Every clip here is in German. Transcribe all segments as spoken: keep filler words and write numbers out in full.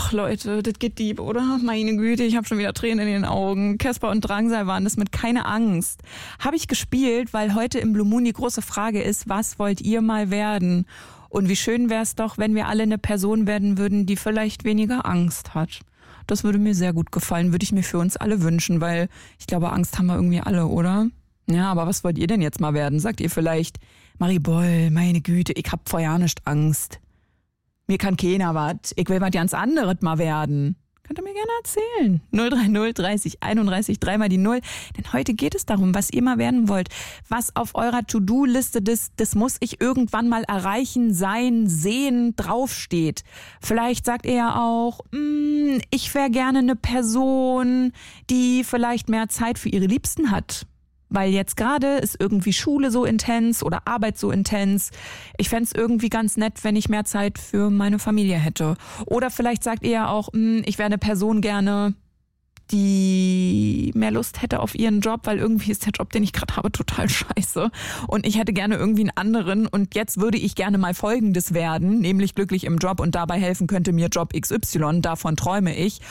Ach Leute, das geht deep, oder? Meine Güte, ich habe schon wieder Tränen in den Augen. Casper und Drangsal waren das mit Keine Angst. Habe ich gespielt, weil heute im Blue Moon die große Frage ist, was wollt ihr mal werden? Und wie schön wäre es doch, wenn wir alle eine Person werden würden, die vielleicht weniger Angst hat. Das würde mir sehr gut gefallen, würde ich mir für uns alle wünschen, weil ich glaube, Angst haben wir irgendwie alle, oder? Ja, aber was wollt ihr denn jetzt mal werden? Sagt ihr vielleicht, Maribol, meine Güte, ich hab vor ja nicht Angst. Mir kann keiner was. Ich will was ganz anderes mal werden. Könnt ihr mir gerne erzählen. null drei null dreißig einunddreißig, dreimal die Null. Denn heute geht es darum, was ihr mal werden wollt. Was auf eurer To-Do-Liste, das, das muss ich irgendwann mal erreichen, sein, sehen, draufsteht. Vielleicht sagt ihr ja auch, mh, ich wäre gerne eine Person, die vielleicht mehr Zeit für ihre Liebsten hat. Weil jetzt gerade ist irgendwie Schule so intens oder Arbeit so intens. Ich fände es irgendwie ganz nett, wenn ich mehr Zeit für meine Familie hätte. Oder vielleicht sagt ihr ja auch, ich wäre eine Person gerne, die mehr Lust hätte auf ihren Job, weil irgendwie ist der Job, den ich gerade habe, total scheiße. Und ich hätte gerne irgendwie einen anderen und jetzt würde ich gerne mal Folgendes werden, nämlich glücklich im Job und dabei helfen könnte mir Job X Y, davon träume ich.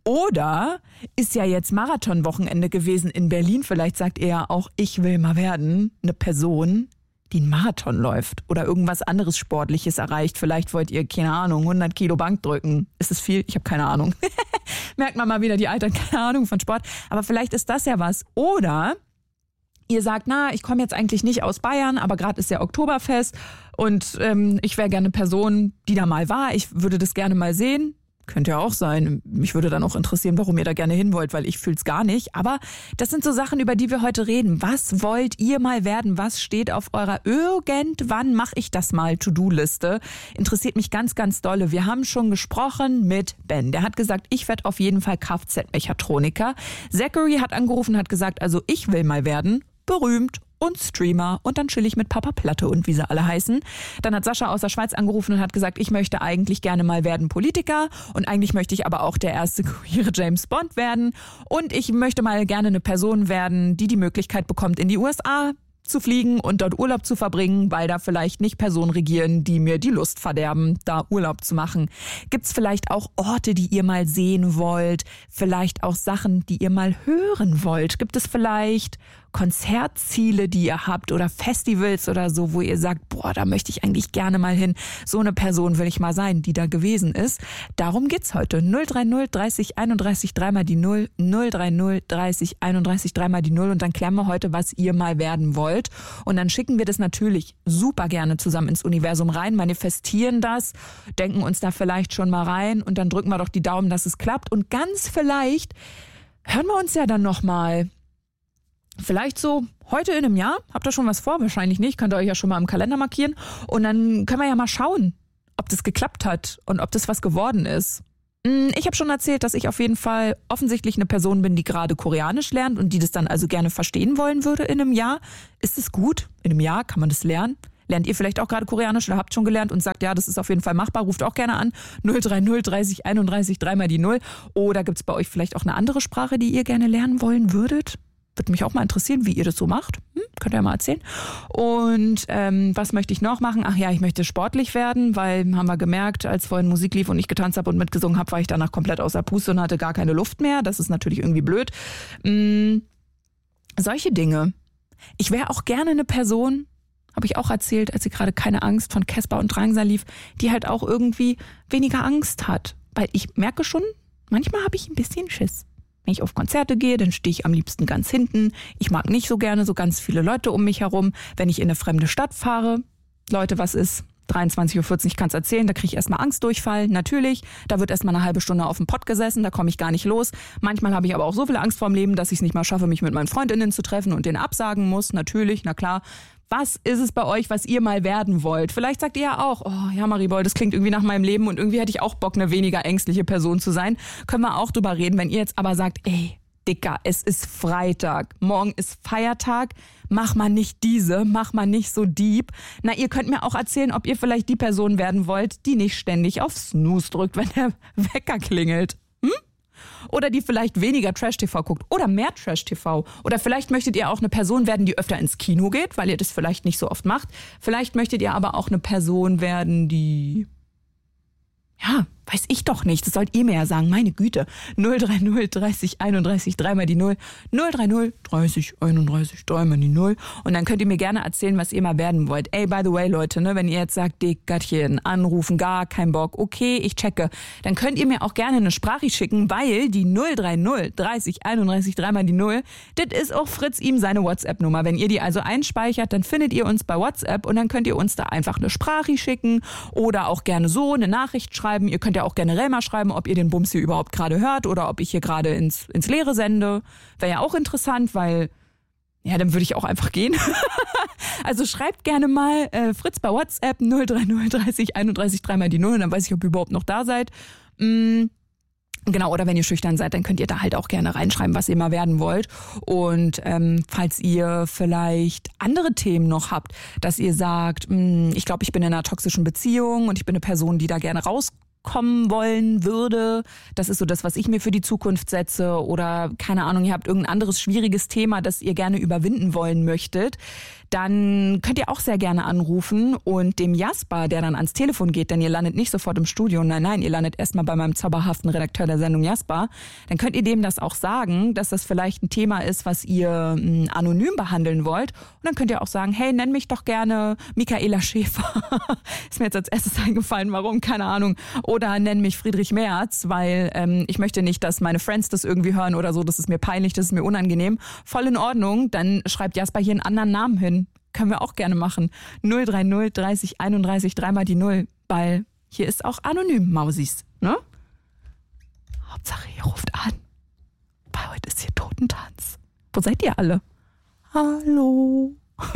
Oder ist ja jetzt Marathonwochenende gewesen in Berlin, vielleicht sagt ihr ja auch, ich will mal werden, eine Person, die einen Marathon läuft oder irgendwas anderes Sportliches erreicht. Vielleicht wollt ihr, keine Ahnung, hundert Kilo Bank drücken. Ist es viel? Ich habe keine Ahnung. Merkt man mal wieder die Alter, keine Ahnung von Sport. Aber vielleicht ist das ja was. Oder ihr sagt, na, ich komme jetzt eigentlich nicht aus Bayern, aber gerade ist ja Oktoberfest und ähm, ich wäre gerne eine Person, die da mal war. Ich würde das gerne mal sehen. Könnte ja auch sein. Mich würde dann auch interessieren, warum ihr da gerne hin wollt, weil ich fühl's gar nicht. Aber das sind so Sachen, über die wir heute reden. Was wollt ihr mal werden? Was steht auf eurer irgendwann mache ich das mal To-Do-Liste? Interessiert mich ganz, ganz dolle. Wir haben schon gesprochen mit Ben. Der hat gesagt, ich werde auf jeden Fall Kfz-Mechatroniker. Zachary hat angerufen und hat gesagt, also ich will mal werden berühmt und Streamer und dann chill ich mit Papa Platte und wie sie alle heißen. Dann hat Sascha aus der Schweiz angerufen und hat gesagt, ich möchte eigentlich gerne mal werden Politiker und eigentlich möchte ich aber auch der erste queere James Bond werden und ich möchte mal gerne eine Person werden, die die Möglichkeit bekommt, in die U S A zu fliegen und dort Urlaub zu verbringen, weil da vielleicht nicht Personen regieren, die mir die Lust verderben, da Urlaub zu machen. Gibt's vielleicht auch Orte, die ihr mal sehen wollt? Vielleicht auch Sachen, die ihr mal hören wollt? Gibt es vielleicht Konzertziele, die ihr habt oder Festivals oder so, wo ihr sagt, boah, da möchte ich eigentlich gerne mal hin. So eine Person will ich mal sein, die da gewesen ist. Darum geht's heute. null drei null dreißig einunddreißig dreimal die Null, null drei null dreißig einunddreißig dreimal die Null und dann klären wir heute, was ihr mal werden wollt. Und dann schicken wir das natürlich super gerne zusammen ins Universum rein, manifestieren das, denken uns da vielleicht schon mal rein und dann drücken wir doch die Daumen, dass es klappt. Und ganz vielleicht hören wir uns ja dann nochmal. Vielleicht so heute in einem Jahr. Habt ihr schon was vor? Wahrscheinlich nicht. Könnt ihr euch ja schon mal im Kalender markieren. Und dann können wir ja mal schauen, ob das geklappt hat und ob das was geworden ist. Ich habe schon erzählt, dass ich auf jeden Fall offensichtlich eine Person bin, die gerade Koreanisch lernt und die das dann also gerne verstehen wollen würde in einem Jahr. Ist es gut? In einem Jahr kann man das lernen. Lernt ihr vielleicht auch gerade Koreanisch oder habt schon gelernt und sagt, ja, das ist auf jeden Fall machbar, ruft auch gerne an. null drei null dreißig einunddreißig dreimal die Null. Oder gibt es bei euch vielleicht auch eine andere Sprache, die ihr gerne lernen wollen würdet? Würde mich auch mal interessieren, wie ihr das so macht. Hm, könnt ihr ja mal erzählen. Und ähm, was möchte ich noch machen? Ach ja, ich möchte sportlich werden, weil haben wir gemerkt, als vorhin Musik lief und ich getanzt habe und mitgesungen habe, war ich danach komplett außer Puste und hatte gar keine Luft mehr. Das ist natürlich irgendwie blöd. Hm, solche Dinge. Ich wäre auch gerne eine Person, habe ich auch erzählt, als sie gerade Keine Angst von Casper und Drangsal lief, die halt auch irgendwie weniger Angst hat. Weil ich merke schon, manchmal habe ich ein bisschen Schiss. Wenn ich auf Konzerte gehe, dann stehe ich am liebsten ganz hinten. Ich mag nicht so gerne so ganz viele Leute um mich herum. Wenn ich in eine fremde Stadt fahre, Leute, was ist? dreiundzwanzig Uhr vierzig, ich kann es erzählen, da kriege ich erstmal Angstdurchfall, natürlich. Da wird erstmal eine halbe Stunde auf dem Pott gesessen, da komme ich gar nicht los. Manchmal habe ich aber auch so viel Angst vorm Leben, dass ich es nicht mal schaffe, mich mit meinen Freundinnen zu treffen und denen absagen muss, natürlich, na klar. Was ist es bei euch, was ihr mal werden wollt? Vielleicht sagt ihr ja auch, oh ja, Maribol, das klingt irgendwie nach meinem Leben und irgendwie hätte ich auch Bock, eine weniger ängstliche Person zu sein. Können wir auch drüber reden, wenn ihr jetzt aber sagt, ey, Dicker, es ist Freitag, morgen ist Feiertag, mach mal nicht diese, mach mal nicht so deep. Na, ihr könnt mir auch erzählen, ob ihr vielleicht die Person werden wollt, die nicht ständig auf Snooze drückt, wenn der Wecker klingelt. Hm? Oder die vielleicht weniger Trash-T V guckt oder mehr Trash-T V. Oder vielleicht möchtet ihr auch eine Person werden, die öfter ins Kino geht, weil ihr das vielleicht nicht so oft macht. Vielleicht möchtet ihr aber auch eine Person werden, die, ja, Weiß ich doch nicht. Das sollt ihr mir ja sagen. Meine Güte. null drei null dreißig einunddreißig dreimal die null. null drei null dreißig einunddreißig dreimal die null. Und dann könnt ihr mir gerne erzählen, was ihr mal werden wollt. Ey, by the way, Leute, ne, wenn ihr jetzt sagt, dick, Gattchen, anrufen, gar kein Bock, okay, ich checke, dann könnt ihr mir auch gerne eine Sprachricht schicken, weil die null drei null dreißig einunddreißig dreimal die null, das ist auch Fritz ihm seine WhatsApp-Nummer. Wenn ihr die also einspeichert, dann findet ihr uns bei WhatsApp und dann könnt ihr uns da einfach eine Sprachricht schicken oder auch gerne so eine Nachricht schreiben. Ihr könnt ja auch generell mal schreiben, ob ihr den Bums hier überhaupt gerade hört oder ob ich hier gerade ins, ins Leere sende. Wäre ja auch interessant, weil, ja, dann würde ich auch einfach gehen. Also schreibt gerne mal äh, Fritz bei WhatsApp null drei null dreißig einunddreißig dreimal die null und dann weiß ich, ob ihr überhaupt noch da seid. Mm. Genau, oder wenn ihr schüchtern seid, dann könnt ihr da halt auch gerne reinschreiben, was ihr mal werden wollt. Und ähm, falls ihr vielleicht andere Themen noch habt, dass ihr sagt, mh, ich glaube, ich bin in einer toxischen Beziehung und ich bin eine Person, die da gerne rauskommen wollen würde. Das ist so das, was ich mir für die Zukunft setze. Oder keine Ahnung, ihr habt irgendein anderes schwieriges Thema, das ihr gerne überwinden wollen möchtet. Dann könnt ihr auch sehr gerne anrufen und dem Jasper, der dann ans Telefon geht, denn ihr landet nicht sofort im Studio, nein, nein, ihr landet erstmal bei meinem zauberhaften Redakteur der Sendung Jasper, dann könnt ihr dem das auch sagen, dass das vielleicht ein Thema ist, was ihr mh, anonym behandeln wollt. Und dann könnt ihr auch sagen, hey, nenn mich doch gerne Michaela Schäfer. Ist mir jetzt als erstes eingefallen, warum, keine Ahnung. Oder nenn mich Friedrich Merz, weil ähm, ich möchte nicht, dass meine Friends das irgendwie hören oder so, das ist mir peinlich, das ist mir unangenehm. Voll in Ordnung, dann schreibt Jasper hier einen anderen Namen hin. Können wir auch gerne machen. null drei null dreißig einunddreißig dreimal die null, weil hier ist auch anonym, Mausis, ne? Hauptsache, ihr ruft an. Bei heute ist hier Totentanz. Wo seid ihr alle? Hallo?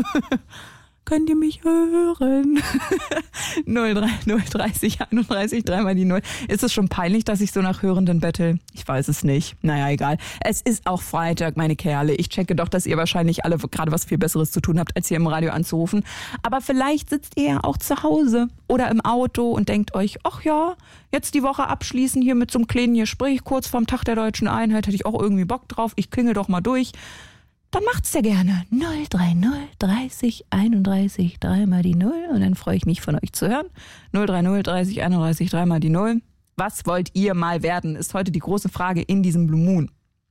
Könnt ihr mich hören? null drei null dreißig einunddreißig dreimal die null. Ist es schon peinlich, dass ich so nach Hörenden bettel? Ich weiß es nicht. Naja, egal. Es ist auch Freitag, meine Kerle. Ich checke doch, dass ihr wahrscheinlich alle gerade was viel Besseres zu tun habt, als hier im Radio anzurufen. Aber vielleicht sitzt ihr ja auch zu Hause oder im Auto und denkt euch, ach ja, jetzt die Woche abschließen hier mit so einem kleinen Gespräch kurz vorm Tag der Deutschen Einheit. Hätte ich auch irgendwie Bock drauf. Ich klingel doch mal durch. Dann macht's ja gerne. null drei null dreißig einunddreißig dreimal die null. Und dann freue ich mich, von euch zu hören. null drei null dreißig einunddreißig dreimal die null. Was wollt ihr mal werden, ist heute die große Frage in diesem Blue Moon.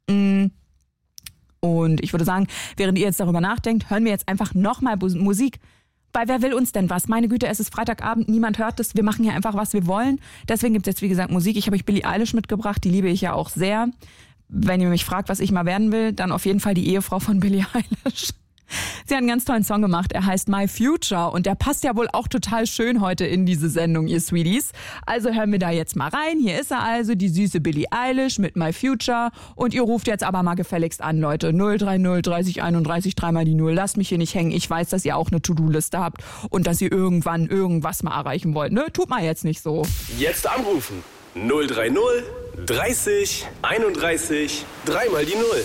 Und ich würde sagen, während ihr jetzt darüber nachdenkt, hören wir jetzt einfach nochmal Musik. Weil wer will uns denn was? Meine Güte, es ist Freitagabend, niemand hört es. Wir machen hier einfach, was wir wollen. Deswegen gibt's jetzt, wie gesagt, Musik. Ich habe euch Billie Eilish mitgebracht, die liebe ich ja auch sehr. Wenn ihr mich fragt, was ich mal werden will, dann auf jeden Fall die Ehefrau von Billie Eilish. Sie hat einen ganz tollen Song gemacht, er heißt My Future und der passt ja wohl auch total schön heute in diese Sendung, ihr Sweeties. Also hören wir da jetzt mal rein. Hier ist er also, die süße Billie Eilish mit My Future und ihr ruft jetzt aber mal gefälligst an, Leute. null drei null dreißig einunddreißig dreimal die null. Lasst mich hier nicht hängen. Ich weiß, dass ihr auch eine To-Do-Liste habt und dass ihr irgendwann irgendwas mal erreichen wollt. Ne? Tut mal jetzt nicht so. Jetzt anrufen. null drei null dreißig einunddreißig dreimal die null.